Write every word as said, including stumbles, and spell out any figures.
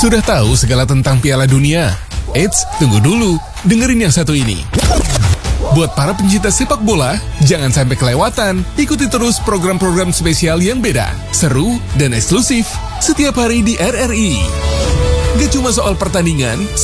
Sudah tahu segala tentang Piala Dunia? Eits, tunggu dulu, dengerin yang satu ini. Buat para pencinta sepak bola, jangan sampai kelewatan. Ikuti terus program-program spesial yang beda, seru, dan eksklusif setiap hari di R R I. Gak cuma soal pertandingan,